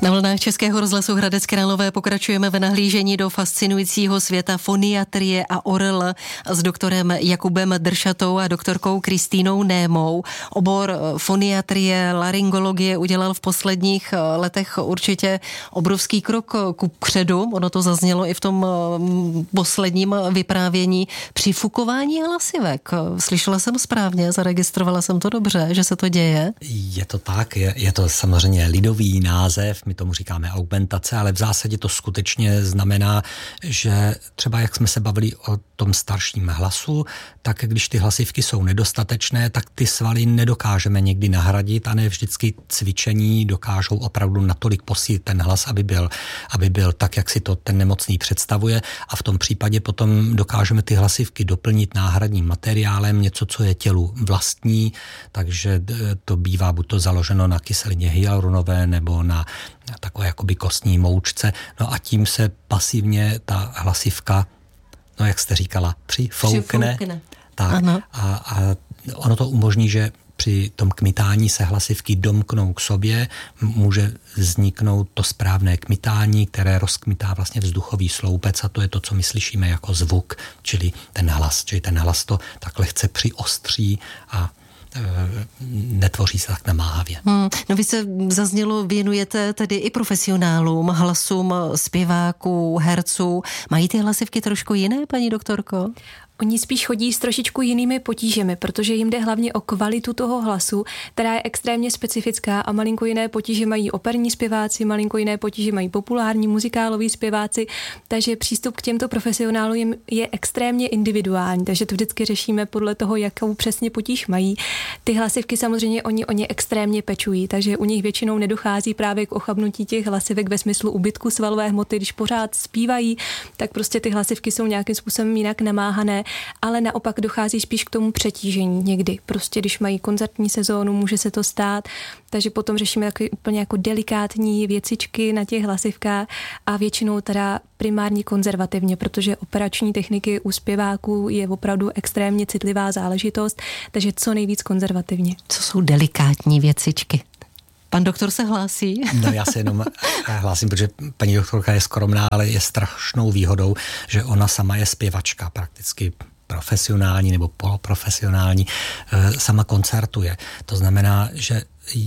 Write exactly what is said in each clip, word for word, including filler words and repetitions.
Na vlnách Českého rozhlasu Hradec Králové pokračujeme ve nahlížení do fascinujícího světa foniatrie a orl s doktorem Jakubem Dršatou a doktorkou Kristýnou Némou. Obor foniatrie, laryngologie udělal v posledních letech určitě obrovský krok kupředu. Ono to zaznělo i v tom posledním vyprávění. Přifukování hlasivek. Slyšela jsem správně, zaregistrovala jsem to dobře, že se to děje? Je to tak, je, je to samozřejmě lidový název, my tomu říkáme augmentace, ale v zásadě to skutečně znamená, že třeba jak jsme se bavili o tom starším hlasu, tak když ty hlasivky jsou nedostatečné, tak ty svaly nedokážeme někdy nahradit a ne vždycky cvičení dokážou opravdu natolik posílit ten hlas, aby byl, aby byl tak, jak si to ten nemocný představuje, a v tom případě potom dokážeme ty hlasivky doplnit náhradním materiálem, něco, co je tělu vlastní, takže to bývá buď to založeno na kyselině hyaluronové nebo na takové jakoby kostní moučce, no a tím se pasivně ta hlasivka, no jak jste říkala, přifoukne. Přifoukne. Tak, a, a ono to umožní, že při tom kmitání se hlasivky domknou k sobě, může vzniknout to správné kmitání, které rozkmitá vlastně vzduchový sloupec, a to je to, co my slyšíme jako zvuk, čili ten hlas, čili ten hlas to tak lehce přiostří a netvoří se tak namáhavě. Hmm, no vy se zaznělo, věnujete tedy i profesionálům, hlasům zpěváků, herců. Mají ty hlasivky trošku jiné, paní doktorko? Oni spíš chodí s trošičku jinými potížemi, protože jim jde hlavně o kvalitu toho hlasu, která je extrémně specifická, a malinko jiné potíže mají operní zpěváci, malinko jiné potíže mají populární muzikáloví zpěváci, takže přístup k těmto profesionálům je extrémně individuální, takže to vždycky řešíme podle toho, jakou přesně potíž mají. Ty hlasivky samozřejmě oni o ně extrémně pečují, takže u nich většinou nedochází právě k ochabnutí těch hlasivek ve smyslu úbytku svalové hmoty, když pořád zpívají, tak prostě ty hlasivky jsou nějakým způsobem jinak namáhané, ale naopak dochází spíš k tomu přetížení někdy. Prostě když mají koncertní sezónu, může se to stát, takže potom řešíme takové úplně jako delikátní věcičky na těch hlasivkách a většinou teda primárně konzervativně, protože operační techniky u zpěváků je opravdu extrémně citlivá záležitost, takže co nejvíc konzervativně. Co jsou delikátní věcičky? Pan doktor se hlásí. No já se jenom hlásím, protože paní doktorka je skromná, ale je strašnou výhodou, že ona sama je zpěvačka, prakticky profesionální nebo poloprofesionální, sama koncertuje. To znamená, že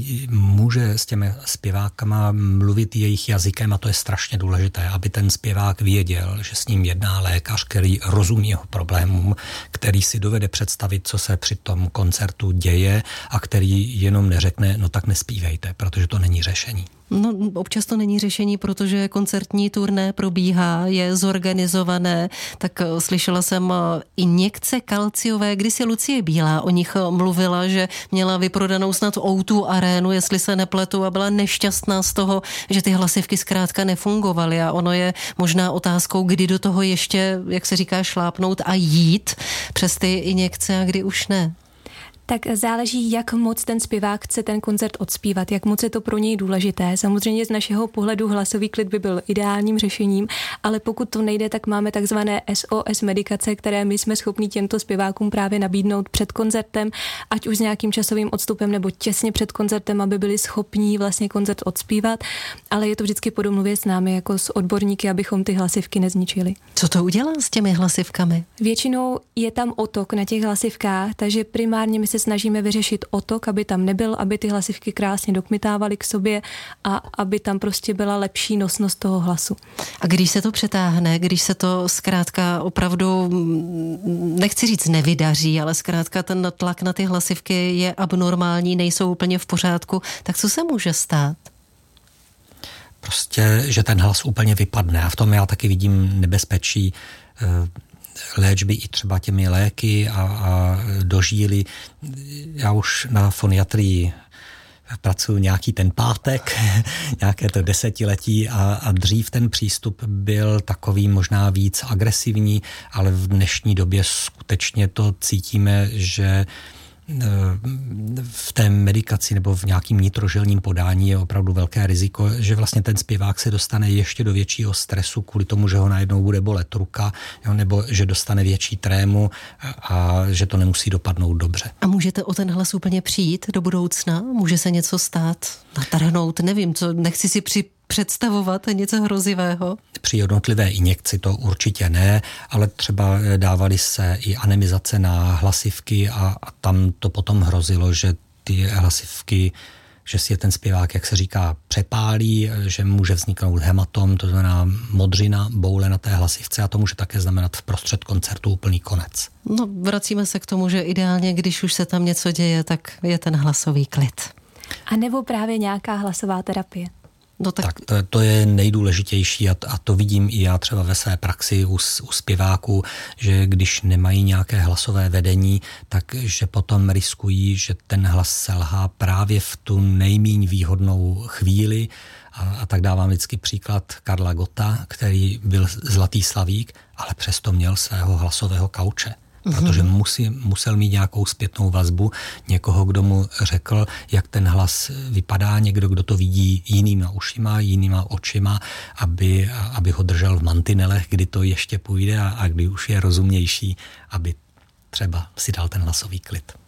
může s těmi zpěvákama mluvit jejich jazykem, a to je strašně důležité, aby ten zpěvák věděl, že s ním jedná lékař, který rozumí jeho problémům, který si dovede představit, co se při tom koncertu děje, a který jenom neřekne, no tak nespívejte, protože to není řešení. No, občas to není řešení, protože koncertní turné probíhá, je zorganizované, tak slyšela jsem injekce kalciové, kdysi Lucie Bílá o nich mluvila, že měla vyprodanou snad ó dva arénu, jestli se nepletu, a byla nešťastná z toho, že ty hlasivky zkrátka nefungovaly, a ono je možná otázkou, kdy do toho ještě, jak se říká, šlápnout a jít přes ty injekce a kdy už ne. Tak záleží, jak moc ten zpěvák chce ten koncert odspívat, jak moc je to pro něj důležité. Samozřejmě z našeho pohledu hlasový klid by byl ideálním řešením, ale pokud to nejde, tak máme takzvané S O S medikace, které my jsme schopni těmto zpěvákům právě nabídnout před koncertem, ať už s nějakým časovým odstupem nebo těsně před koncertem, aby byli schopní vlastně koncert odspívat, ale je to vždycky po domluvě s námi jako s odborníky, abychom ty hlasivky nezničili. Co to udělá s těmi hlasivkami? Většinou je tam otok na těch hlasivkách, takže primárně my se snažíme vyřešit otok, aby tam nebyl, aby ty hlasivky krásně dokmitávaly k sobě a aby tam prostě byla lepší nosnost toho hlasu. A když se to přetáhne, když se to zkrátka opravdu, nechci říct nevydaří, ale zkrátka ten tlak na ty hlasivky je abnormální, nejsou úplně v pořádku, tak co se může stát? Prostě, že ten hlas úplně vypadne, a v tom já taky vidím nebezpečí léčby i třeba těmi léky a, a dožíly. Já už na foniatrii pracuji nějaký ten pátek, nějaké to desetiletí, a, a dřív ten přístup byl takový možná víc agresivní, ale v dnešní době skutečně to cítíme, že v té medikaci nebo v nějakým nitrožilním podání je opravdu velké riziko, že vlastně ten zpěvák se dostane ještě do většího stresu kvůli tomu, že ho najednou bude bolet ruka, jo, nebo že dostane větší trému a že to nemusí dopadnout dobře. A můžete o ten hlas úplně přijít do budoucna? Může se něco stát, natrhnout, nevím, co, nechci si při představovat něco hrozivého? Při jednotlivé injekci to určitě ne, ale třeba dávaly se i anemizace na hlasivky a, a tam to potom hrozilo, že ty hlasivky, že si je ten zpěvák, jak se říká, přepálí, že může vzniknout hematom, to znamená modřina, boule na té hlasivce a to může také znamenat v prostřed koncertu úplný konec. No, vracíme se k tomu, že ideálně, když už se tam něco děje, tak je ten hlasový klid. A nebo právě nějaká hlasová terapie. No tak... tak to, to je nejdůležitější a, a to vidím i já třeba ve své praxi u, u zpěváků, že když nemají nějaké hlasové vedení, takže potom riskují, že ten hlas selhá právě v tu nejmíň výhodnou chvíli a, a tak dávám vždycky příklad Karla Gotta, který byl zlatý slavík, ale přesto měl svého hlasového kauče. Protože musí, musel mít nějakou zpětnou vazbu, někoho, kdo mu řekl, jak ten hlas vypadá, někdo, kdo to vidí jinýma ušima, jinýma očima, aby, aby ho držel v mantinelech, kdy to ještě půjde a, a kdy už je rozumnější, aby třeba si dal ten hlasový klid.